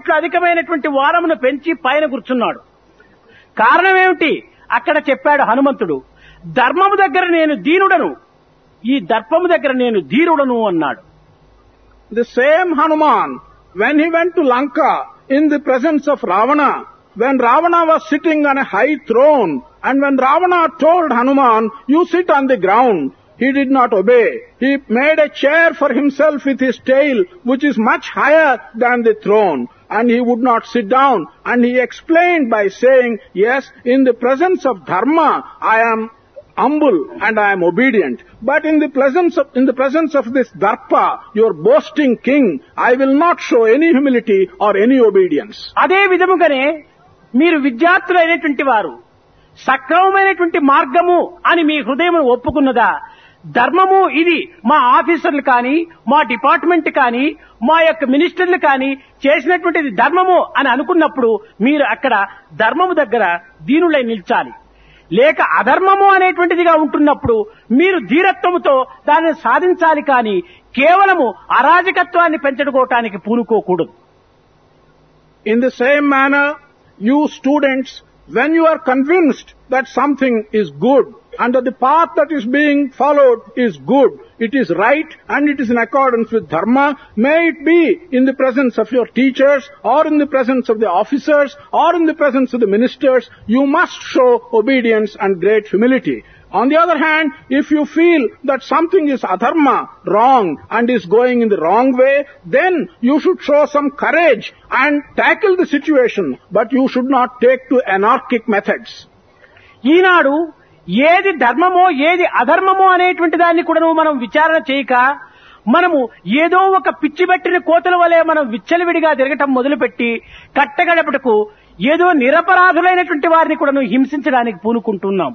అధికమైనటువంటి వారమును పెంచి పైన కూర్చున్నాడు. కారణం ఏమిటి? అక్కడ చెప్పాడు హనుమంతుడు, ధర్మము దగ్గర నేను దీనుడను, ఈ దర్పము దగ్గర నేను ధీరుడను అన్నాడు. The same Hanuman, when he went to Lanka in the presence of Ravana, when Ravana was sitting on a high throne, and when Ravana told Hanuman, you sit on the ground, he did not obey. He made a chair for himself with his tail, which is much higher than the throne, and he would not sit down. And he explained by saying, yes, in the presence of Dharma, I am humble and I am obedient. But in the presence of this Darpa, your boasting king, I will not show any humility or any obedience. అదే విధముగానే మీరు విద్యార్థులైనటువంటి వారు సక్రమమైనటువంటి మార్గము అని మీ హృదయం ఒప్పుకున్నదా? ధర్మము ఇది మా ఆఫీసర్లు కానీ, మా డిపార్ట్మెంట్ కానీ, మా యొక్క మినిస్టర్లు కానీ చేసినటువంటిది ధర్మము అని అనుకున్నప్పుడు మీరు అక్కడ ధర్మము దగ్గర దీనులై నిల్చాలి. లేక అధర్మము అనేటువంటిదిగా ఉంటున్నప్పుడు మీరు ధీరత్వముతో దానిని సాధించాలి కానీ కేవలము అరాజకత్వాన్ని పెంచుకోవటానికి పూనుకోకూడదు. In the same manner, you students, when you are convinced that something is good and that the path that is being followed is good, it is right and it is in accordance with Dharma, may it be in the presence of your teachers or in the presence of the officers or in the presence of the ministers, you must show obedience and great humility. On the other hand, if you feel that something is adharma, wrong, and is going in the wrong way, then you should show some courage and tackle the situation, but you should not take to anarchic methods. ఈనాడు ఏది ధర్మమో ఏది అధర్మమో అనేటువంటి దాన్ని కూడా మనం విచారణ చేయక మనము ఏదో ఒక పిచ్చిబట్టిన కోతల వలె మనం విచ్చలవిడిగా తిరగటం మొదలుపెట్టి కట్టగడపటకు ఏదో నిరపరాధులైనటువంటి వారిని కూడా హింసించడానికి పూనుకుంటున్నాం.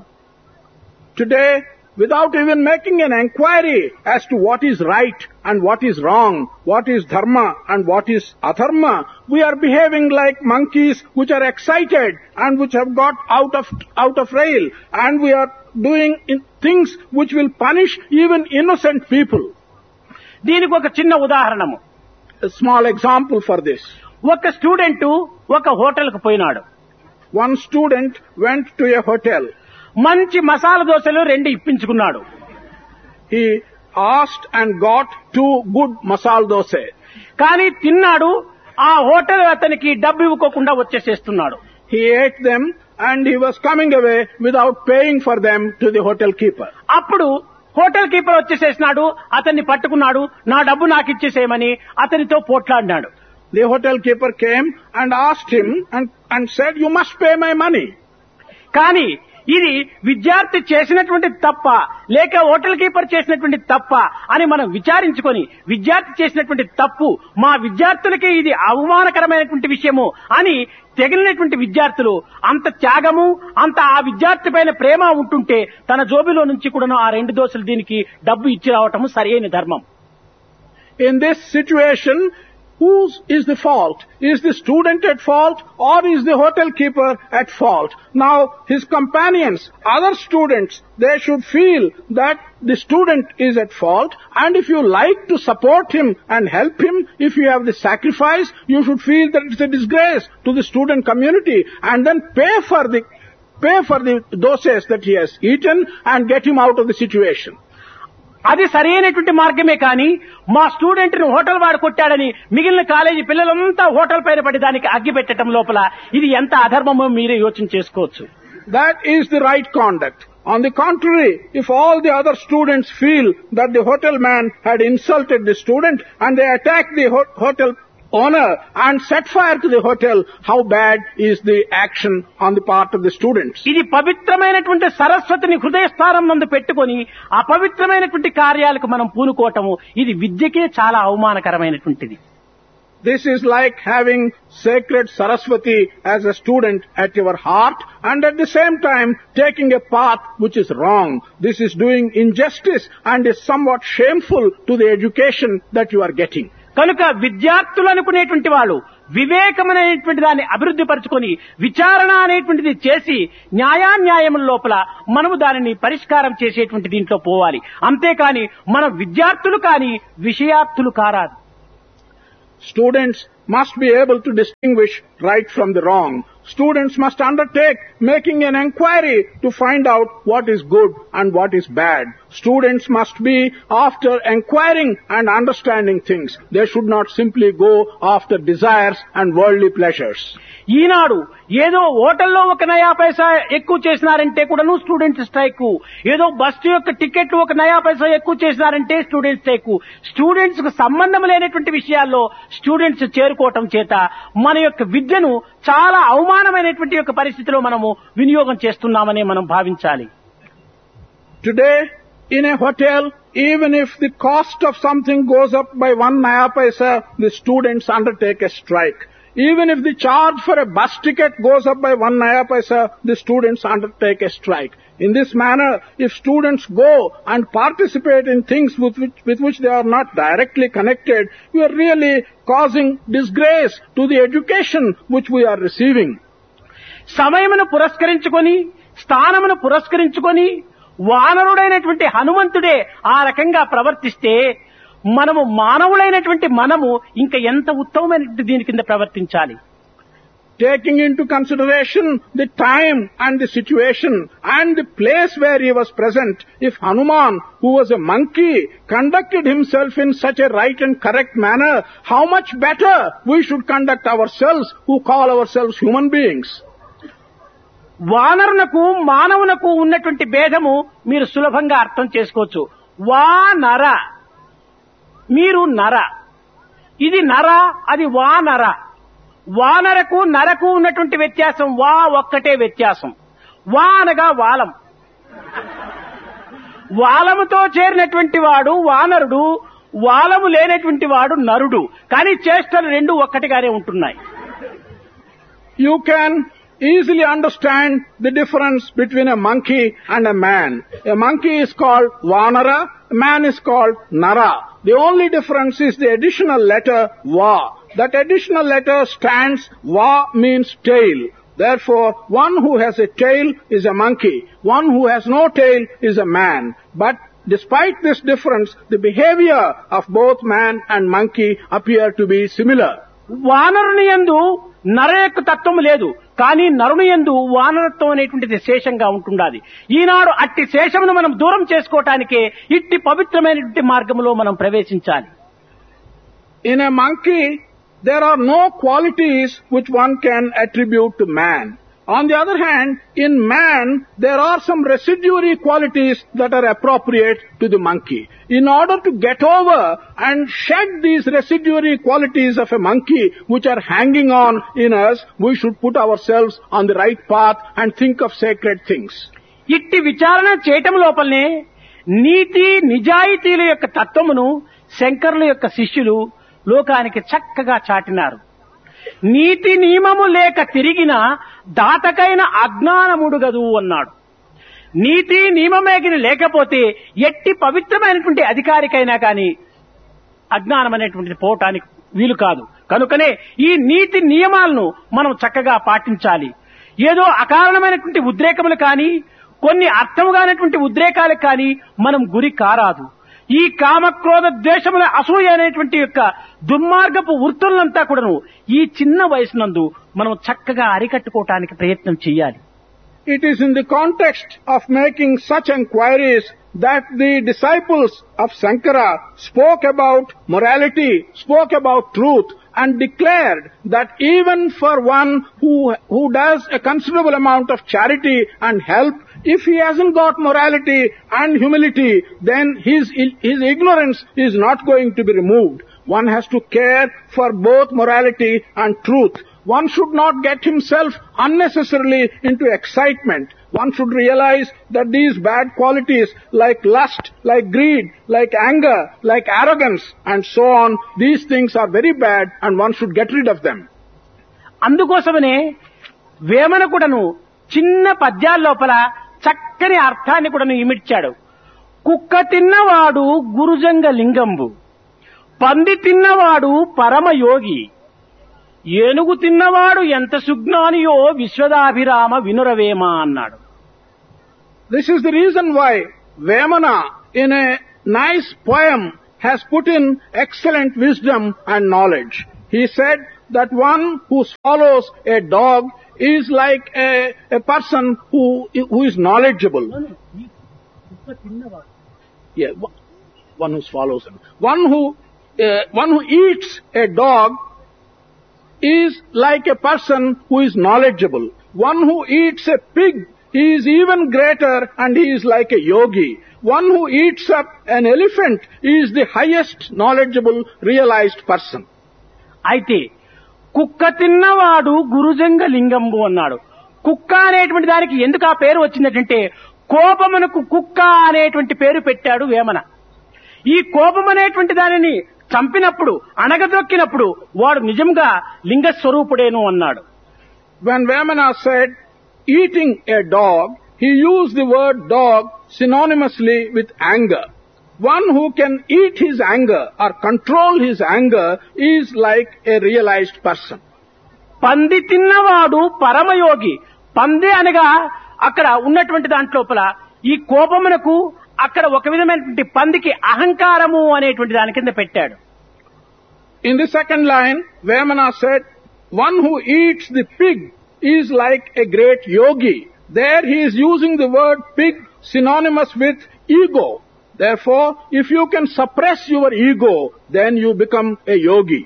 Today, without even making an inquiry as to what is right and what is wrong, what is dharma and what is adharma, we are behaving like monkeys which are excited and which have got out of rail, and we are doing things which will punish even innocent people. దీనికి ఒక చిన్న ఉదాహరణము, A small example for this. ఒక student ఒక హోటల్కు పోయినాడు. One student went to a hotel. మంచి మసాలా దోశలు 2 ఇప్పించుకున్నాడు. He asked and got 2 good masala dosa. కానీ తిన్నాడు, ఆ హోటల్ అతనికి డబ్బు ఇవ్వకుండా వచ్చేసేస్తున్నాడు. He ate them and he was coming away without paying for them to the hotel keeper. అప్పుడు హోటల్ కీపర్ వచ్చేసేసినాడు, అతన్ని పట్టుకున్నాడు, నా డబ్బు నాకు ఇచ్చేసేయమని అతనితో పోట్లాడినాడు. The hotel keeper came and asked him and said, you must pay my money. కానీ ఇది విద్యార్థి చేసినటువంటి తప్ప లేక హోటల్ కీపర్ చేసినటువంటి తప్ప అని మనం విచారించుకొని విద్యార్థి చేసినటువంటి తప్పు మా విద్యార్థులకి ఇది అవమానకరమైనటువంటి విషయము అని తెగిలినటువంటి విద్యార్థులు అంత త్యాగము అంత ఆ విద్యార్థి పైన ప్రేమ ఉంటుంటే తన జోబిలో నుంచి కూడా ఆ 2 దోశలు దీనికి డబ్బు ఇచ్చి రావటము సరైన ధర్మం. In this situation, whose is the fault? Is the student at fault or is the hotel keeper at fault? Now, his companions, other students, they should feel that the student is at fault, and if you like to support him and help him, if you have the sacrifice, you should feel that it's a disgrace to the student community and then pay for the doses that he has eaten and get him out of the situation. అది సరైనటువంటి మార్గమే. కానీ మా student ను hotel వాడు కొట్టాడని మిగిలిన college పిల్లలంతా hotel పైన పడి దానికి అగ్గి పెట్టడం లోపల ఇది ఎంత అధర్మమో మీరే యోచన చేసుకోవచ్చు. That is the right conduct. On the contrary, if all the other students feel that the hotel man had insulted the student and they attack the hotel owner and set fire to the hotel, how bad is the action on the part of the students? ఇది పవిత్రమైనటువంటి సరస్వతిని హృదయ స్థానం నందు పెట్టుకొని అపవిత్రమైనటువంటి కార్యాలకు మనం పూనుకోవటము ఇది విద్యకే చాలా అవమానకరమైనటువంటిది. This is like having sacred Saraswati as a student at your heart and at the same time taking a path which is wrong. This is doing injustice and is somewhat shameful to the education that you are getting. కనుక విద్యార్థులు అనుకునేటువంటి వాళ్ళు వివేకమైనటువంటి దాన్ని అభివృద్ధి పరచుకొని విచారణ అనేటువంటిది చేసి న్యాయాన్యాయముల లోపల మనము దానిని పరిష్కారం చేసేటువంటి దీంట్లో పోవాలి. అంతేకాని మన విద్యార్థులు కానీ విషయార్థులు కారాదు. Students must be able to distinguish right from the wrong. Students must undertake making an inquiry to find out what is good and what is bad. Students must be after inquiring and understanding things. They should not simply go after desires and worldly pleasures. ఈనాడు ఏదో హోటల్లో ఒక నయా పైసా ఎక్కువ చేసినారంటే కూడాను student strike, ఏదో bus యొక్క ticket ఒక నయా పైసా ఎక్కువ చేసినారంటే స్టూడెంట్ స్ట్రైక్. స్టూడెంట్స్ కు సంబంధం లేనటువంటి విషయాల్లో స్టూడెంట్స్ చేరుకోవటం చేత మన యొక్క విద్యను చాలా అవమానమైనటువంటి యొక్క పరిస్థితిలో మనము వినియోగం చేస్తున్నామని మనం భావించాలి. Today, in a hotel, even if the cost of something goes up by 1 naya paisa, the students undertake a strike. Even if the charge for a bus ticket goes up by 1 naya paisa, the students undertake a strike. In this manner, if students go and participate in things with which they are not directly connected, we are really causing disgrace to the education which we are receiving. సమయమును పురస్కరించుకొని, స్థానమును పురస్కరించుకొని వానరుడైనటువంటి హనుమంతుడే ఆ రకంగా ప్రవర్తిస్తే మనము మానవులైనటువంటి మనము ఇంకా ఎంత ఉత్తమమైనటువంటి దీని కింద ప్రవర్తించాలి. Taking into consideration the time and the situation and the place where he was present, if Hanuman, who was a monkey, conducted himself in such a right and correct manner, how much better we should conduct ourselves who call ourselves human beings. వానరునకు మానవునకు ఉన్నటువంటి భేదము మీరు సులభంగా అర్థం చేసుకోవచ్చు. వానర, మీరు నర, ఇది నర, అది వానర. వానరకు నరకు ఉన్నటువంటి వ్యత్యాసం వా ఒక్కటే వ్యత్యాసం. వా అనగా వాలం. వాలముతో చేరినటువంటి వాడు వానరుడు, వాలము లేనటువంటి వాడు నరుడు. కానీ చేష్టలు రెండు ఒక్కటిగానే ఉంటున్నాయి. You can easily understand the difference between a monkey and a man. A monkey is called Vanara, a man is called Nara. The only difference is the additional letter Va. That additional letter stands, Va means tail. Therefore, one who has a tail is a monkey. One who has no tail is a man. But despite this difference, the behavior of both man and monkey appear to be similar. వానరుని యందు నర యొక్క తత్వం లేదు, కానీ నరుని యందు వానరత్వం అనేటువంటిది శేషంగా ఉంటుండాలి. ఈనాడు అట్టి శేషమును మనం దూరం చేసుకోవటానికే ఇట్టి పవిత్రమైనటువంటి మార్గంలో మనం ప్రవేశించాలి. In a monkey, there are no qualities which one can attribute to man. On the other hand, in man, there are some residuary qualities that are appropriate to the monkey. In order to get over and shed these residuary qualities of a monkey which are hanging on in us, we should put ourselves on the right path and think of sacred things. ఇట్టి విచారణ చేయటం లోపలనే నీతి నిజాయితీల యొక్క తత్వమును శంకరుల యొక్క శిష్యులు లోకానికి చక్కగా చాటినారు. నీతి నియమము లేక తిరిగిన దాతకైన అజ్ఞానముడుగదు అన్నాడు. నీతి నియమమేగిన లేకపోతే ఎట్టి పవిత్రమైనటువంటి అధికారికైనా కానీ అజ్ఞానం అనేటువంటిది పోవటానికి వీలు కాదు. కనుకనే ఈ నీతి నియమాలను మనం చక్కగా పాటించాలి. ఏదో అకారణమైనటువంటి ఉద్రేకములు కానీ, కొన్ని అర్థముగానటువంటి ఉద్రేకాలకు కానీ మనం గురి కారాదు. ఈ కామక్రోధ ద్వేషముల అసూయ అనేటువంటి యొక్క దుర్మార్గపు వృత్తులంతా కూడాను ఈ చిన్న వయసునందు మనం చక్కగా అరికట్టుకోవటానికి ప్రయత్నం చేయాలి. It is in the context of making such enquiries that the disciples of Sankara spoke about morality, spoke about truth, and declared that even for one who does a considerable amount of charity and help, if he hasn't got morality and humility, then his ignorance is not going to be removed. One has to care for both morality and truth. One should not get himself unnecessarily into excitement. One should realize that these bad qualities like lust, like greed, like anger, like arrogance and so on, these things are very bad and one should get rid of them. అందుకోసమనే వేమన కూడాను చిన్న పద్యాల లోపల చక్కని అర్థాన్ని కూడాను ఇమిడ్చాడు. కుక్క తిన్నవాడు గురుజంగ లింగంబు, పంది తిన్నవాడు పరమయోగి, ఏనుగు తిన్నవాడు ఎంత సుజ్ఞానియో విశ్వదాభిరామ వినురవేమ అన్నాడు. This is the reason why Vemana in a nice poem has put in excellent wisdom and knowledge. He said that one who swallows a dog is like a person who is knowledgeable. Yeah, one who swallows him. One who eats a dog is like a person who is knowledgeable. One who eats a pig, he is even greater and he is like a yogi. One who eats up an elephant is the highest knowledgeable realized person. అయితే కుక్క తిన్నవాడు గురుజంగ లింగంబు అన్నాడు. కుక్క అనేటువంటి దానికి ఎందుకు ఆ పేరు వచ్చిందంటే కోపమునకు కుక్క అనేటువంటి పేరు పెట్టాడు వేమన. ఈ కోపం అనేటువంటి దానిని చంపినప్పుడు అణగదొక్కినప్పుడు వాడు నిజంగా లింగ స్వరూపుడేను అన్నాడు. When Vemana said eating a dog, he used the word dog synonymously with anger. One who can eat his anger or control his anger is like a realized person. పంది తిన్నవాడు పరమయోగి. పంది అనగా అక్కడ ఉన్నటువంటి దాంట్లోపల ఈ కోపమునకు అక్కడ ఒక విధమైనటువంటి పందికి అహంకారము అనేటువంటి దాని కింద పెట్టాడు. In the second line, Vemana said, one who eats the pig is like a great yogi. There he is using the word pig synonymous with ego. Therefore, if you can suppress your ego, then you become a yogi.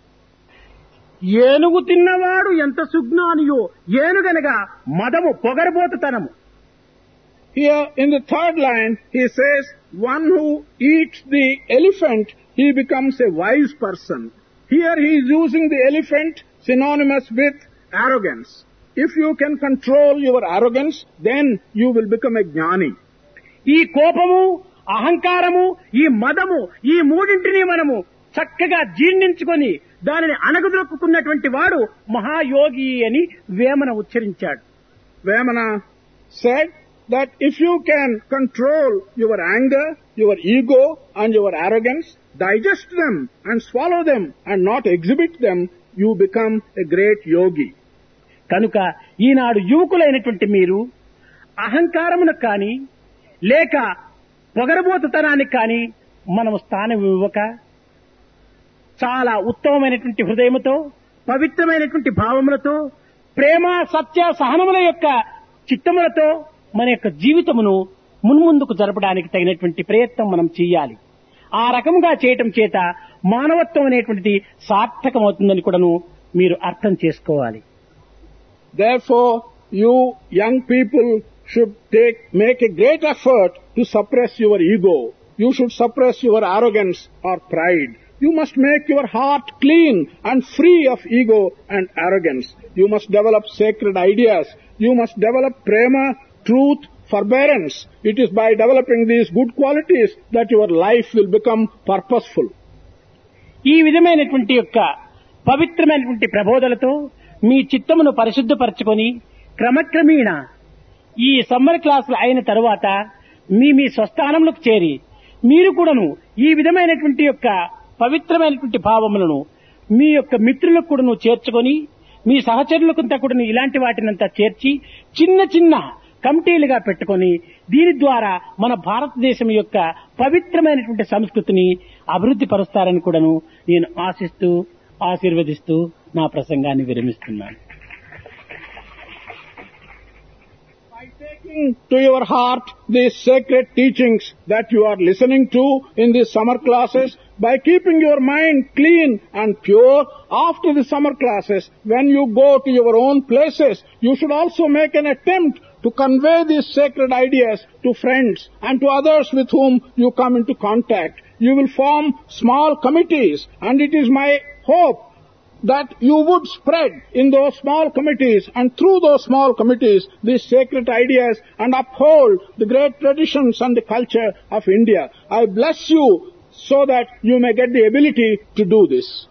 ఏనుగు తిన్నవాడు ఎంత సుజ్ఞానియో. ఏనుగనగా మదము, పొగరబోతుతనము. Here in the third line, he says, one who eats the elephant, he becomes a wise person. Here he is using the elephant synonymous with arrogance. If you can control your arrogance, then you will become a jnani. ఈ కోపము, అహంకారము, ఈ మదము, ఈ మూడింటిని మనము చక్కగా జీర్ణించుకొని దానిని అణగదొక్కున్నటువంటి వాడు మహాయోగి అని Vemana ఉచ్చరించాడు. Vemana said that if you can control your anger, your ego and your arrogance, digest them and swallow them and not exhibit them, you become a great yogi. కనుక ఈనాడు యువకులైనటువంటి మీరు అహంకారమునకు కానీ లేక పొగరబోతుతనానికి కానీ మనము స్థానం ఇవ్వక చాలా ఉత్తమమైనటువంటి హృదయముతో, పవిత్రమైనటువంటి భావములతో, ప్రేమ, సత్య, సహనముల యొక్క చిత్తములతో మన యొక్క జీవితమును మున్ముందుకు జరపడానికి తగినటువంటి ప్రయత్నం మనం చేయాలి. ఆ రకంగా చేయటం చేత మానవత్వం అనేటువంటిది సార్థకమవుతుందని కూడాను మీరు అర్థం చేసుకోవాలి. Therefore, you young people should make a great effort to suppress your ego. You should suppress your arrogance or pride. You must make your heart clean and free of ego and arrogance. You must develop sacred ideas. You must develop prema, truth, forbearance. It is by developing these good qualities that your life will become purposeful. ఈ విధమైనటువంటి యొక్క పవిత్రమైనటువంటి ప్రబోధలతో మీ చిత్తమును పరిశుద్ధపరచుకొని క్రమక్రమేణా ఈ summer క్లాసులు అయిన తరువాత మీ స్వస్థానములకు చేరి మీరు కూడాను ఈ విధమైనటువంటి యొక్క పవిత్రమైనటువంటి భావములను మీ యొక్క మిత్రులకు కూడాను చేర్చుకొని మీ సహచరులకంతా కూడా ఇలాంటి వాటినంతా చేర్చి చిన్న చిన్న కమిటీలుగా పెట్టుకొని దీని ద్వారా మన భారతదేశం యొక్క పవిత్రమైనటువంటి సంస్కృతిని అభివృద్ధి పరుస్తారని కూడాను నేను ఆశిస్తూ ఆశీర్వదిస్తూ నా ప్రసంగాన్ని విరమిస్తున్నాను. By taking to your heart these sacred teachings that you are listening to in these summer classes, by keeping your mind clean and pure after the summer classes, when you go to your own places, you should also make an attempt to convey these sacred ideas to friends and to others with whom you come into contact. You will form small committees, and it is my hope that you would spread in those small committees and through those small committees these sacred ideas and uphold the great traditions and the culture of India. I bless you so that you may get the ability to do this.